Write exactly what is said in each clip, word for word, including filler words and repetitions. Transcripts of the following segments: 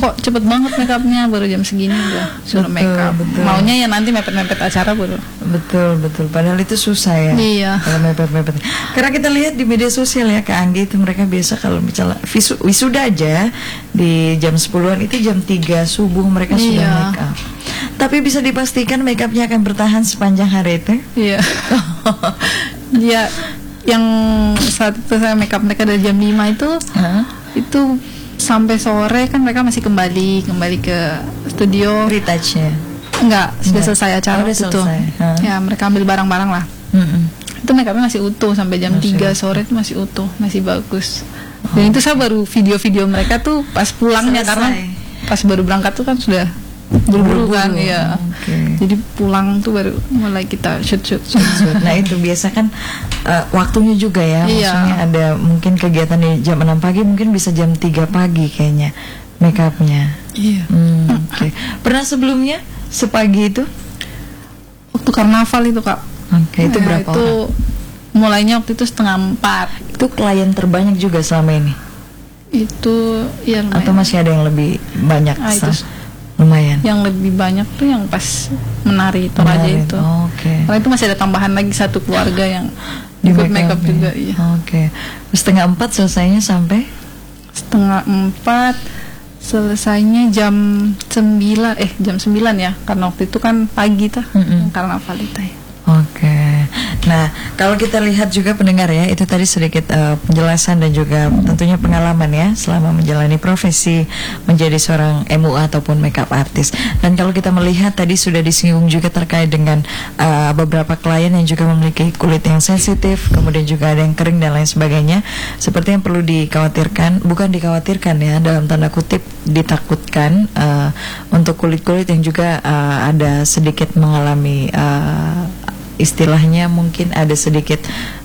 kok cepet banget makeupnya, baru jam segini udah suruh Betul, makeup. betul. Maunya ya nanti mepet-mepet acara baru. Betul betul. Padahal itu susah ya. Iya. Kalau mepet-mepet. Karena kita lihat di media sosial ya Kak Anggi itu mereka biasa kalau misalnya visu, wisuda aja di jam sepuluhan itu jam tiga subuh mereka sudah Iya. make up. Tapi bisa dipastikan make upnya akan bertahan sepanjang hari itu. Iya. Dia yang saat itu saya makeup mereka dari jam lima itu Hah? itu sampai sore kan mereka masih kembali kembali ke studio. Retouch-nya. Enggak, sudah Enggak. selesai acara Oh, udah itu. selesai. Hah? Ya, mereka ambil barang-barang lah. Mm-mm. Itu makeupnya masih utuh sampai jam Masih tiga utuh. sore itu masih utuh, masih bagus. Dan itu saya baru video-video mereka tuh pas pulangnya Selesai. karena pas baru berangkat tuh kan sudah buru-buru kan Buru-buru, ya. oke. Jadi pulang tuh baru mulai kita shoot-shoot. Nah itu biasa kan uh, waktunya juga ya. Iya. Maksudnya ada mungkin kegiatan di jam enam pagi mungkin bisa jam tiga pagi kayaknya make upnya. Iya. Hmm, oke. Pernah sebelumnya sepagi itu? Waktu karnaval itu Kak. Oke, itu Nah, berapa itu orang? mulainya waktu itu setengah empat. Itu klien terbanyak juga selama ini? Itu ya lumayan. Atau masih ada yang lebih banyak? Ah, itu Sa- lumayan. yang lebih banyak tuh yang pas menari Toraja Menari, itu. oh, oke. Karena itu masih ada tambahan lagi satu keluarga yang Di ikut make makeup up juga, ya? iya. Oke. Setengah empat selesainya sampai? Setengah empat selesainya jam sembilan eh jam sembilan ya, karena waktu itu kan pagi tuh Mm-mm. karnaval itu ya. Oke. Nah, kalau kita lihat juga pendengar ya, itu tadi sedikit uh, penjelasan dan juga tentunya pengalaman ya selama menjalani profesi menjadi seorang M U A ataupun makeup artist. Dan kalau kita melihat tadi sudah disinggung juga terkait dengan uh, beberapa klien yang juga memiliki kulit yang sensitif, kemudian juga ada yang kering dan lain sebagainya. Seperti yang perlu dikhawatirkan, bukan dikhawatirkan ya, dalam tanda kutip ditakutkan uh, untuk kulit-kulit yang juga uh, ada sedikit mengalami uh, istilahnya mungkin ada sedikit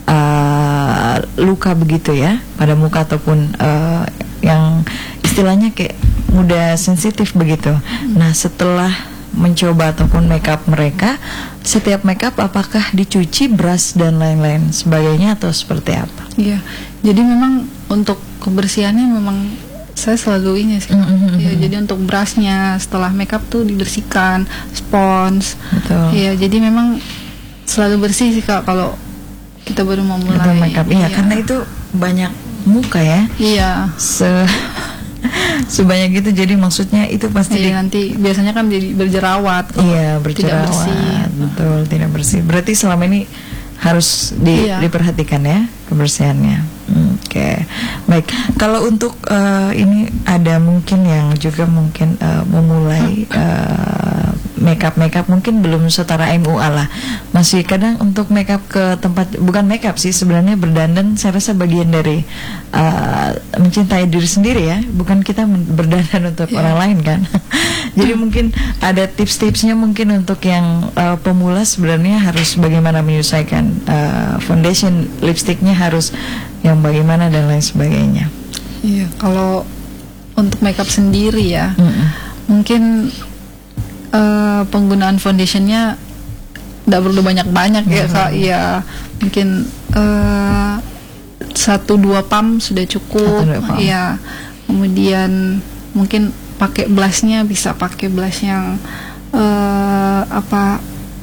uh, luka begitu ya pada muka ataupun uh, yang istilahnya kayak mudah sensitif begitu. Nah setelah mencoba ataupun makeup mereka, setiap makeup apakah dicuci, brush dan lain-lain sebagainya atau seperti apa? Iya. Jadi memang untuk kebersihannya memang saya selalu ini sih. Mm-hmm. Ya, jadi untuk brushnya setelah makeup tuh dibersihkan, spons. Betul. Iya, jadi memang selalu bersih sih Kak kalau kita baru mau mulai. Atau makeup, iya, karena itu banyak muka ya. Iya. Se sebanyak itu, jadi maksudnya itu pasti Jadi di- nanti biasanya kan jadi berjerawat. kalau iya tidak berjerawat, bersih. betul tidak bersih. Berarti selama ini harus di- Iya. diperhatikan ya kebersihannya. Hmm, Oke, baik. Kalau untuk eh, ini ada mungkin yang juga mungkin eh, memulai eh, makeup makeup mungkin belum setara M U A lah. Masih kadang untuk makeup ke tempat, bukan makeup sih sebenarnya, berdandan saya rasa bagian dari eh, mencintai diri sendiri ya. Bukan kita men- berdandan untuk Iya. orang lain kan. Jadi mungkin ada tips-tipsnya mungkin untuk yang uh, pemula sebenarnya harus bagaimana menyesuaikan uh, foundation, lipstiknya harus yang bagaimana dan lain sebagainya. Iya, kalau untuk makeup sendiri ya, Mm-mm. mungkin eh, penggunaan foundationnya tidak perlu banyak-banyak ya Mhm. Kak. Iya, mungkin eh, satu dua pump sudah cukup. Satu, dua pump. Iya, kemudian mungkin pakai blushnya bisa pakai blush yang eh, apa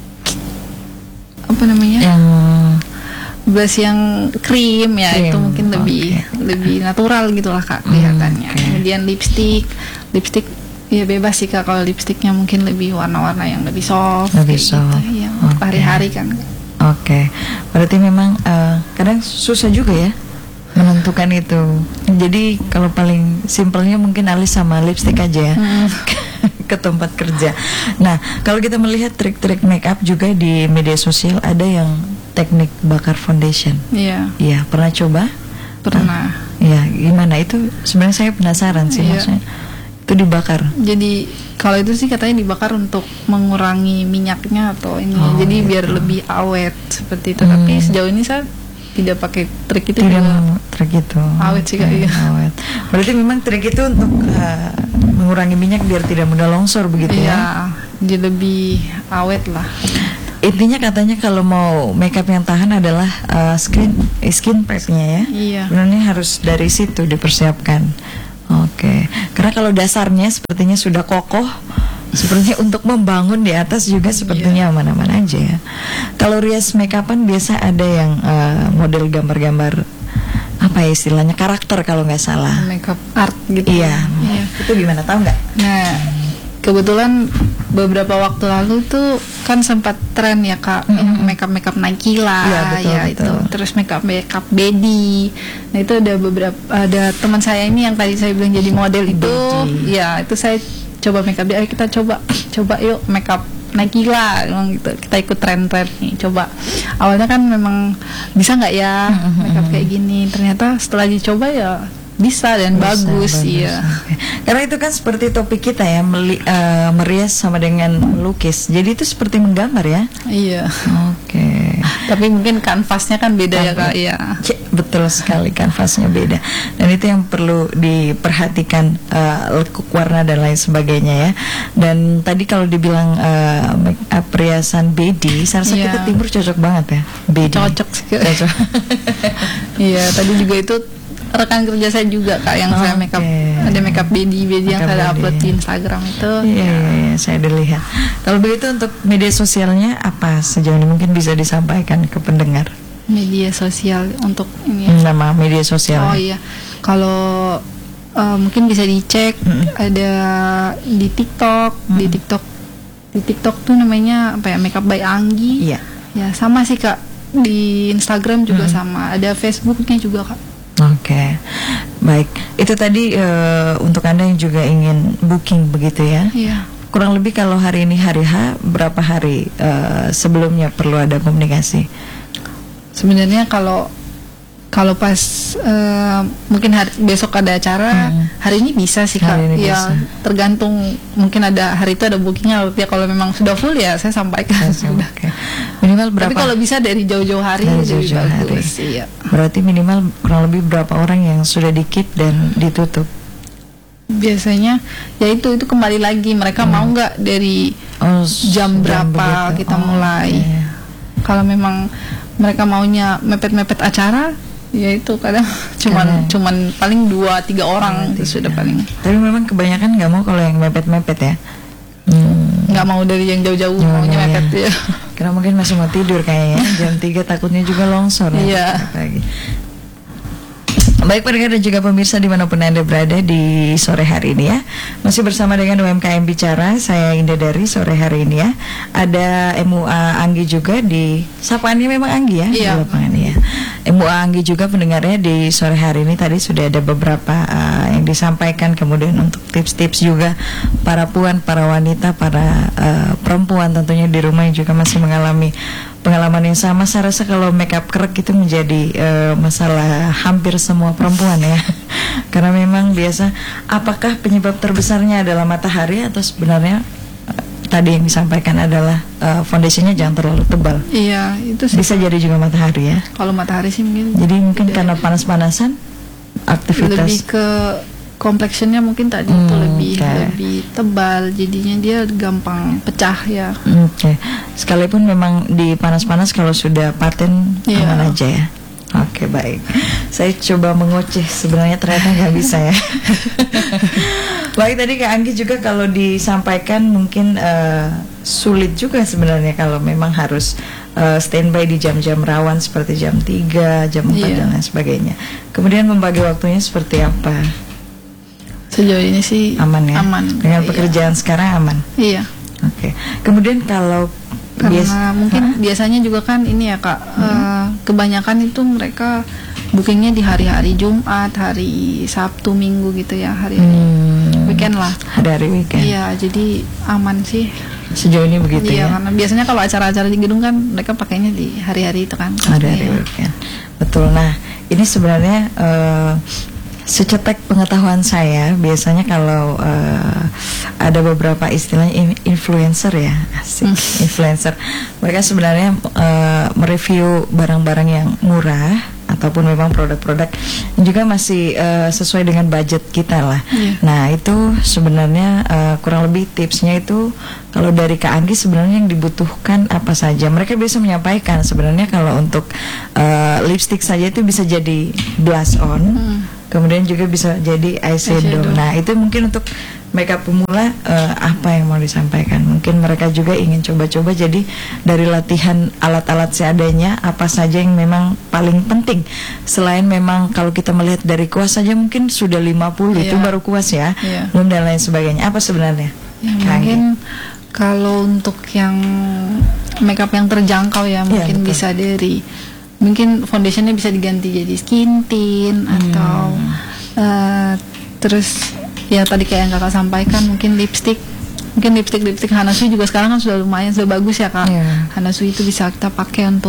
apa namanya? Yang Blush yang krim ya, Krim, itu mungkin lebih oke. lebih natural gitulah Kak kelihatannya. oke. Kemudian lipstick, lipstick ya bebas sih Kak, kalau lipsticknya mungkin lebih warna-warna yang lebih soft, Lebih kayak soft, gitu ya, untuk oke. hari-hari kan. Oke, berarti memang uh, kadang susah juga ya menentukan itu. Jadi kalau paling simpelnya mungkin alis sama lipstick aja ya. Hmm. Ke tempat kerja. Nah, kalau kita melihat trik-trik make up juga di media sosial ada yang teknik bakar foundation. Iya, Iya, pernah coba? pernah. Iya, gimana itu? Sebenarnya saya penasaran sih Iya. maksudnya. Itu dibakar. Jadi kalau itu sih katanya dibakar untuk mengurangi minyaknya atau ini, Oh, jadi gitu. biar lebih awet seperti itu. Hmm. Tapi sejauh ini saya tidak pakai trik itu Tidak juga. mau trik itu. Awet sih, Kak, Oke, iya. awet. Berarti memang trik itu untuk uh, mengurangi minyak biar tidak mudah longsor begitu ya. Iya, jadi lebih awet lah. Intinya katanya kalau mau makeup yang tahan adalah uh, skin skin prep-nya ya. Iya. Sebenarnya harus dari situ dipersiapkan. Oke. Oke, karena kalau dasarnya sepertinya sudah kokoh, sepertinya untuk membangun di atas juga sepertinya aman-aman aja ya. Kalau rias make upan biasa ada yang uh, model gambar-gambar apa ya istilahnya, karakter kalau nggak salah. Makeup art gitu. Iya. Iya. Itu gimana, tahu nggak? Nah, kebetulan beberapa waktu lalu tuh kan sempat tren ya Kak, Mm-hmm. makeup makeup Naikila, Iya, betul, ya betul. itu, terus makeup makeup Bedi. Nah itu ada beberapa, ada teman saya ini yang tadi saya bilang jadi model itu, Bedi. ya itu saya coba makeup dia, ayo kita coba, coba yuk makeup Naikila, emang gitu. Kita ikut tren-tren nih, coba. Awalnya kan memang bisa nggak ya Mm-hmm. makeup kayak gini, ternyata setelah dicoba ya bisa dan Bisa, bagus, iya. Oke. Karena itu kan seperti topik kita ya, meli, eh, merias sama dengan melukis. Jadi itu seperti menggambar ya. Iya. Oke. Tapi mungkin kanvasnya kan beda ya Kanvas. Kak, iya. Ya, betul sekali, kanvasnya beda. Dan itu yang perlu diperhatikan, eh, lekuk warna dan lain sebagainya ya. Dan tadi kalau dibilang eh, make up riasan Bedi, saya rasa Iya. kita timur cocok banget ya. Bedi. Cocok sih, Kak. Cocok. Iya, tadi juga itu rekan kerja saya juga Kak yang saya makeup, Oke. ada makeup Bedi Bedi yang Makeup saya Bedi. upload di Instagram itu. Iya, iya, iya, saya udah lihat. Kalau begitu untuk media sosialnya apa sejauh ini mungkin bisa disampaikan ke pendengar? Media sosial untuk ini. ya. Nama media sosial. Oh iya, kalau eh, mungkin bisa dicek Mm-mm. ada di TikTok, di Mm. TikTok, di TikTok tuh namanya apa ya, Makeup by Anggi. Iya. Ya sama sih Kak, di Instagram juga Mm. sama, ada Facebooknya juga Kak. Oke, baik. Itu tadi eh, untuk Anda yang juga ingin booking begitu ya. Iya. Kurang lebih kalau hari ini hari H, berapa hari eh, sebelumnya perlu ada komunikasi? Sebenarnya kalau kalau pas eh, mungkin hari, besok ada acara, Hmm. hari ini bisa sih Kak. Hari ini Ya bisa. tergantung, mungkin ada hari itu ada bookingnya. Ya kalau memang sudah full ya saya sampaikan. Sudah. Oke. Minimal berapa? Tapi kalau bisa dari jauh-jauh hari Dari lebih jauh-jauh hari. bagus. Iya. Berarti minimal kurang lebih berapa orang yang sudah di-keep dan ditutup? Biasanya ya itu itu kembali lagi mereka mau nggak dari Oh, jam berapa begitu. kita Oh, mulai. oke. Kalau memang mereka maunya mepet-mepet acara, ya itu kadang cuman Karena- cuman paling dua tiga orang itu Tiga. sudah paling. Tapi memang kebanyakan nggak mau kalau yang mepet-mepet ya. Hmm. Nggak mau dari yang jauh-jauh, Jauh, maunya ya. mepet ya. Karena mungkin masih mau tidur kayaknya jam tiga takutnya juga longsor ya. Iya. Pagi. Baik pendengar dan juga pemirsa dimanapun Anda berada di sore hari ini ya, masih bersama dengan U M K M Bicara. Saya Indah dari sore hari ini ya. Ada M U A Anggi juga di sapaannya memang Anggi ya. Iya. Di lapangan ya. M U A Anggi juga pendengarnya di sore hari ini. Tadi sudah ada beberapa uh, yang disampaikan, kemudian untuk tips-tips juga para puan, para wanita, para uh, perempuan tentunya di rumah yang juga masih mengalami pengalaman yang sama. Saya rasa kalau makeup kerek itu menjadi uh, masalah hampir semua perempuan ya. Karena memang biasa, apakah penyebab terbesarnya adalah matahari atau sebenarnya uh, tadi yang disampaikan adalah uh, foundationnya jangan terlalu tebal. Iya, itu sih. Bisa jadi juga matahari ya. Kalau matahari sih mungkin. Jadi mungkin tidak. karena panas-panasan aktivitas. Lebih ke complexionnya mungkin tadi Hmm, itu lebih oke. lebih tebal, jadinya dia gampang pecah ya. Oke, sekalipun memang di panas-panas kalau sudah paten Iya. aman aja ya. Oke baik, saya coba mengoceh sebenarnya ternyata nggak bisa ya. Baik tadi Kak Anggi juga kalau disampaikan mungkin eh, sulit juga sebenarnya kalau memang harus eh, standby di jam-jam rawan seperti jam tiga, jam empat Iya. dan lain sebagainya. Kemudian membagi waktunya seperti apa? Sejauh ini sih Aman ya? Aman. Dengan Iya. pekerjaan sekarang aman. Iya. Oke. Kemudian kalau Karena bias- mungkin biasanya juga kan ini ya Kak, eh, kebanyakan itu mereka bookingnya di hari-hari Jumat, hari Sabtu, Minggu gitu ya, hari Hmm, weekend lah. hari weekend. Iya, jadi aman sih. Sejauh ini begitu Iya, ya. karena biasanya kalau acara-acara di gedung kan mereka pakainya di hari-hari itu kan. Hari-hari Iya. weekend. Betul. Nah, ini sebenarnya eh, secetek pengetahuan saya biasanya kalau eh, ada beberapa istilahnya in- influencer ya, asik, influencer. Mereka sebenarnya eh, mereview barang-barang yang murah ataupun memang produk-produk yang juga masih eh, sesuai dengan budget kita lah. Iya. Nah itu sebenarnya eh, kurang lebih tipsnya itu kalau dari Kak Anggi sebenarnya yang dibutuhkan apa saja. Mereka bisa menyampaikan sebenarnya kalau untuk eh, lipstick saja itu bisa jadi blush on. Hmm. kemudian juga bisa jadi eyeshadow. Eyeshadow. Nah itu mungkin untuk makeup pemula, uh, apa yang mau disampaikan? Mungkin mereka juga ingin coba-coba, jadi dari latihan alat-alat seadanya apa saja yang memang paling penting. Selain memang kalau kita melihat dari kuas saja mungkin sudah lima puluh, Iya. itu baru kuas ya, Iya. belum dan lain sebagainya. Apa sebenarnya? Ya, Kak Anggi? mungkin kalau untuk yang makeup yang terjangkau ya, mungkin betul. bisa dari mungkin foundationnya bisa diganti jadi skin tint atau eh, terus ya tadi kayak yang kakak sampaikan mungkin lipstick, mungkin lipstick lipstick Hana-Sui juga sekarang kan sudah lumayan, sudah bagus ya kak. Iya. Hana-Sui itu bisa kita pakai untuk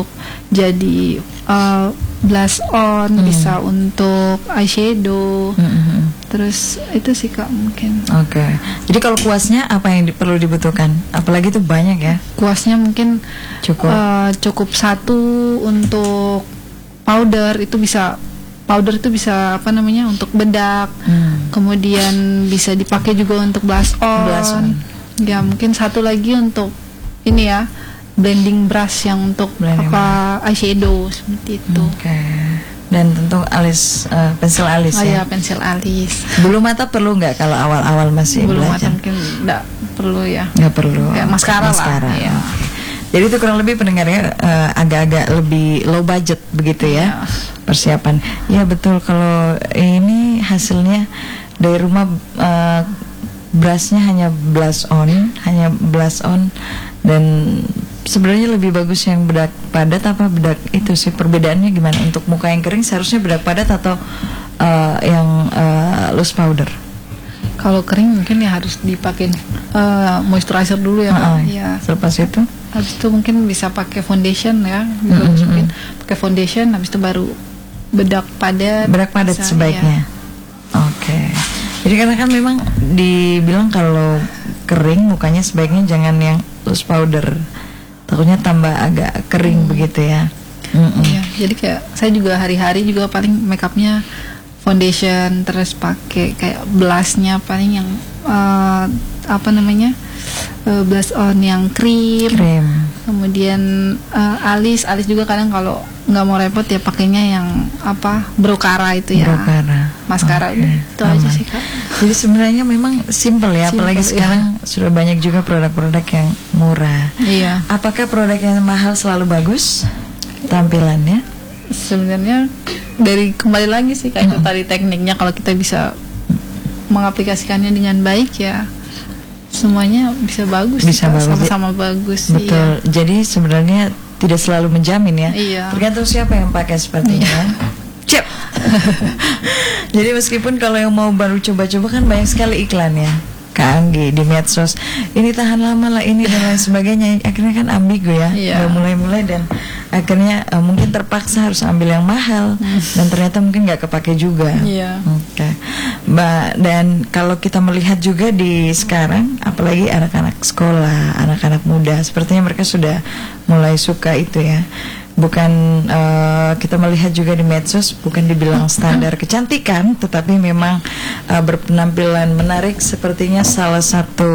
jadi eh, blush on, Hmm. bisa untuk eyeshadow. Mm-mm. Terus itu sih kak mungkin. Oke, jadi kalau kuasnya apa yang di- perlu dibutuhkan? Apalagi itu banyak ya, Kuasnya mungkin cukup. eh, cukup satu untuk powder, itu bisa powder itu bisa apa namanya untuk bedak, Hmm. kemudian bisa dipakai juga untuk blush on. Blush on. Ya mungkin satu lagi untuk ini ya blending brush yang untuk Blending apa eyeshadow seperti itu. Oke. Dan tentu alis, eh, pensil alis Oh ya. ya pensil alis. Bulu mata perlu nggak kalau awal-awal masih Belum belajar? ada mungkin enggak perlu ya. Nggak perlu. Kayak maskara lah, iya. Oke. Jadi itu kurang lebih pendengarnya eh, agak-agak lebih low budget begitu ya, Iya. persiapan. Ya betul, kalau ini hasilnya dari rumah, eh, brushnya hanya blush on, hanya blush on, dan sebenarnya lebih bagus yang bedak padat apa bedak itu sih, perbedaannya gimana? Untuk muka yang kering seharusnya bedak padat atau eh, yang eh, loose powder? Kalau kering mungkin ya harus dipakai eh, moisturizer dulu ya, Kak. Ah, ah. Iya. Selepas itu Habis itu mungkin bisa pakai foundation ya. Bagus Mm-mm. mungkin pakai foundation, habis itu baru bedak padat. bedak padat bisa, sebaiknya. Oke. Jadi karena kan memang dibilang kalau kering mukanya sebaiknya jangan yang loose powder. Takutnya tambah agak kering begitu ya. Mm-mm. Iya, jadi kayak saya juga hari-hari juga paling makeupnya foundation, terus pakai kayak blushnya paling yang eh, apa namanya eh, blush on yang cream, Krim. kemudian eh, alis alis juga kadang kalau nggak mau repot ya pakainya yang apa brocara itu ya, Brocara. maskara. Oke, Udah, itu aja aman. sih kak. Jadi sebenarnya memang simple ya, Simple, apalagi iya. sekarang sudah banyak juga produk-produk yang murah. Iya, Apakah produk yang mahal selalu bagus tampilannya? sebenarnya dari kembali lagi sih kayak itu tadi tekniknya, kalau kita bisa mengaplikasikannya dengan baik ya semuanya bisa bagus, Bisa Kak. bagus. sama-sama bagus. Betul. Jadi sebenarnya tidak selalu menjamin ya. Iya. Tergantung siapa yang pakai sepertinya. Iya. Cep. Jadi meskipun kalau yang mau baru coba-coba kan banyak sekali iklan ya, Kak Anggi, di medsos. Ini tahan lama lah ini dan lain sebagainya. Akhirnya kan ambigu ya. Iya. Udah mulai-mulai dan akhirnya eh, mungkin terpaksa harus ambil yang mahal dan ternyata mungkin nggak kepake juga. Iya. Oke, Mbak. Dan kalau kita melihat juga di sekarang, apalagi anak-anak sekolah, anak-anak muda, sepertinya mereka sudah mulai suka itu ya. Bukan eh, kita melihat juga di medsos, bukan dibilang standar kecantikan, tetapi memang eh, berpenampilan menarik, sepertinya salah satu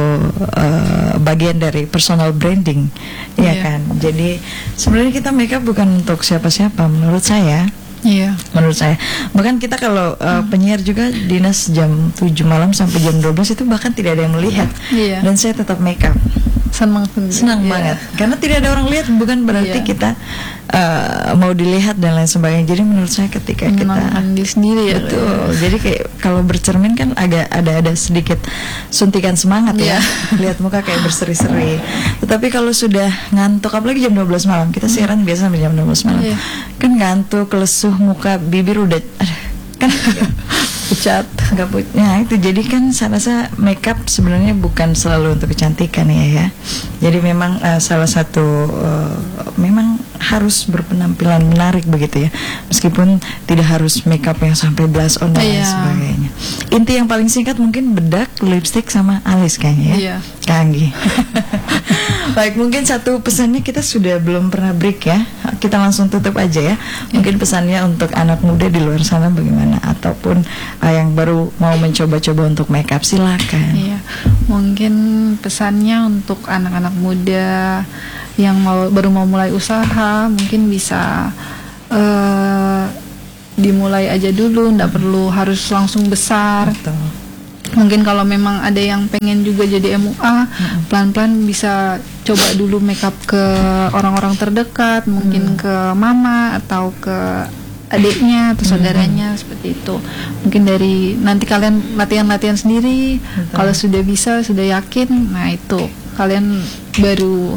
eh, bagian dari personal branding, ya Iya. kan. Jadi sebenarnya kita makeup bukan untuk siapa-siapa, menurut saya. Iya. Menurut saya, bahkan kita kalau uh, penyiar juga dinas jam tujuh malam sampai jam dua belas itu bahkan tidak ada yang melihat. Iya. Dan saya tetap make up. Senang Senang Iya. banget. Karena tidak ada orang lihat, bukan berarti Iya. kita uh, mau dilihat dan lain sebagainya. Jadi menurut saya ketika kita menyenangkan diri sendiri ya. betul. Jadi kayak kalau bercermin kan agak ada ada sedikit suntikan semangat ya. Iya. Lihat muka kayak berseri-seri. Tetapi kalau sudah ngantuk, apalagi jam dua belas malam, kita siaran biasa sampai jam dua belas malam. Iya. Kan ngantuk, lesuh, muka, bibir udah aduh, kan Pucat. nggak put- nah itu jadi kan saya rasa makeup sebenarnya bukan selalu untuk kecantikan ya ya. Jadi memang eh, salah satu eh, memang harus berpenampilan menarik begitu ya. Meskipun tidak harus makeup yang sampai blush on dan lain Iya. sebagainya. Inti yang paling singkat mungkin bedak, lipstick sama alis kayaknya ya. Iya. Kak Anggi. Baik, mungkin satu pesannya kita sudah belum pernah break ya. Kita langsung tutup aja ya. Mungkin pesannya untuk anak muda di luar sana bagaimana, ataupun uh, yang baru mau mencoba-coba untuk makeup, silakan. Iya, mungkin pesannya untuk anak-anak muda yang mau baru mau mulai usaha, mungkin bisa eh, dimulai aja dulu, nggak perlu harus langsung besar. Betul. Mungkin kalau memang ada yang pengen juga jadi M U A, hmm. pelan-pelan bisa coba dulu makeup ke orang-orang terdekat, mungkin hmm. ke mama atau ke adiknya atau saudaranya, hmm. seperti itu. Mungkin dari nanti kalian latihan-latihan sendiri. Betul. Kalau sudah bisa, sudah yakin, nah itu kalian baru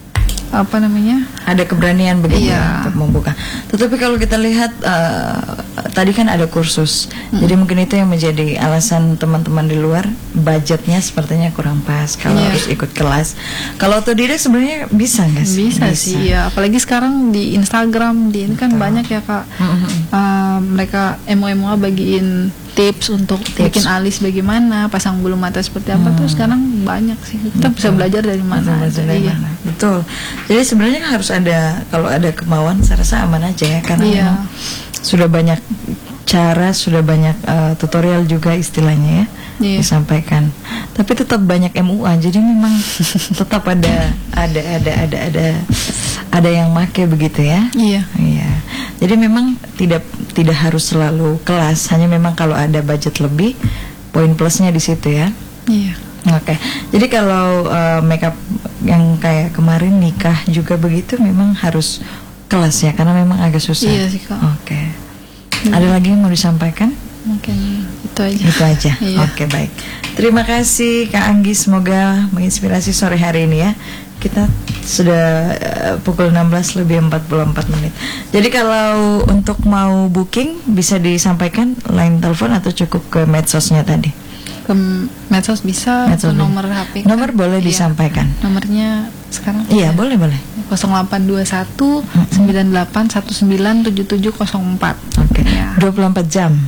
apa namanya, ada keberanian begitu iya. untuk membuka. Tetapi kalau kita lihat uh, tadi kan ada kursus, hmm. jadi mungkin itu yang menjadi alasan teman-teman di luar, budgetnya sepertinya kurang pas kalau yeah. harus ikut kelas. Kalau otodidak sebenarnya bisa nggak sih? Bisa, bisa sih ya, apalagi sekarang di Instagram, di ini kan Betul. banyak ya kak, mm-hmm. uh, mereka M U M U A bagiin tips untuk tips. bikin alis bagaimana, pasang bulu mata seperti apa, hmm. tuh sekarang banyak sih. Kita Betul. bisa belajar dari mana aja. Iya. Betul. Jadi sebenarnya kan harus ada, kalau ada kemauan saya rasa aman aja ya, karena iya. memang sudah banyak cara, sudah banyak uh, tutorial juga istilahnya ya iya. disampaikan. Tapi tetap banyak M U A, jadi memang tetap ada ada ada ada ada ada yang make begitu ya. Iya. Iya. Jadi memang tidak tidak harus selalu kelas, hanya memang kalau ada budget lebih, poin plusnya di situ ya. Iya. Oke. Okay. Jadi kalau uh, makeup yang kayak kemarin nikah juga begitu, memang harus kelas ya, karena memang agak susah. Iya sih kak. Oke. Okay. Hmm. Ada lagi yang mau disampaikan? Mungkin itu aja. Itu aja. Iya. Oke, okay, baik. Terima kasih Kak Anggi, semoga menginspirasi sore hari ini ya. Kita sudah uh, pukul enam belas lebih empat puluh empat menit. Jadi kalau untuk mau booking bisa disampaikan line telepon atau cukup ke medsosnya tadi? Ke medsos bisa, medsos ke nomor H P. Nomor kan? boleh iya. disampaikan. Nomornya sekarang? Iya, ya. boleh boleh. nol delapan dua satu sembilan delapan satu sembilan tujuh tujuh nol empat. Oke. Okay. Ya. dua puluh empat jam.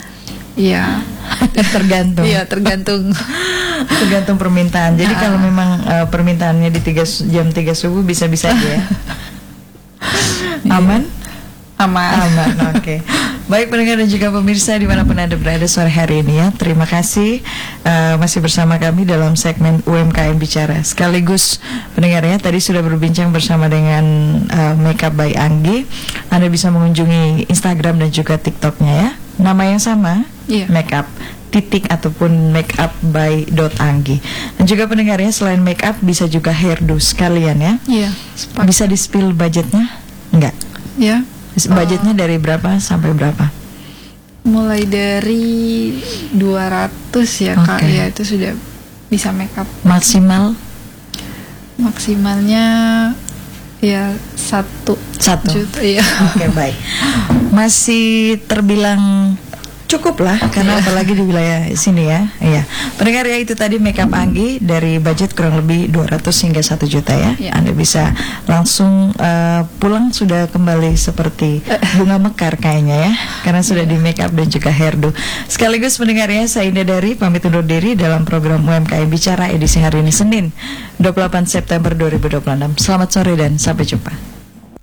Iya. tergantung. Iya, tergantung. tergantung permintaan. Jadi nah. kalau memang uh, permintaannya di tiga jam tiga subuh bisa-bisa aja ya. Aman? Aman. Aman. Oke. Okay. Baik pendengar dan juga pemirsa dimanapun Anda berada sore hari ini ya, terima kasih uh, masih bersama kami dalam segmen U M K M Bicara. Sekaligus pendengar ya, tadi sudah berbincang bersama dengan uh, Makeup by Anggi. Anda bisa mengunjungi Instagram dan juga TikToknya ya, nama yang sama, yeah. Makeup titik ataupun makeup by dot anggi. Dan juga pendengar ya, selain makeup bisa juga hairdo sekalian ya. Iya. Yeah, bisa di spill budgetnya? Enggak. Ya. Yeah. Budgetnya dari berapa sampai berapa? Mulai dari dua ratus ya, okay. Kak. Ya, itu sudah bisa makeup. Maksimal? Maksimalnya ya satu, satu juta ya. Oke, okay, baik. Masih terbilang cukup lah, karena apalagi di wilayah sini ya. Iya. Pendengar ya, itu tadi makeup Anggi dari budget kurang lebih dua ratus hingga satu juta ya. Ya. Anda bisa langsung uh, pulang sudah kembali seperti bunga mekar kayaknya ya, karena sudah di makeup dan juga hairdo. Sekaligus pendengar ya, saya Indah Dari pamit undur diri dalam program U M K M Bicara edisi hari ini Senin dua puluh delapan September dua ribu dua puluh enam. Selamat sore dan sampai jumpa.